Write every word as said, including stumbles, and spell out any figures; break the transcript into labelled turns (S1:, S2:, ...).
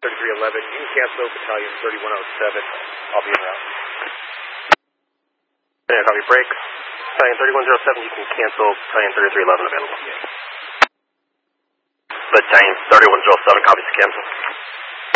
S1: thirty-three eleven. You can cancel Battalion thirty-one oh seven. I'll be en route.
S2: Yeah, copy. Break. Battalion thirty-one oh seven, you can cancel Battalion thirty-three eleven available.
S1: Yeah.
S2: Battalion thirty-one oh seven, copies to cancel.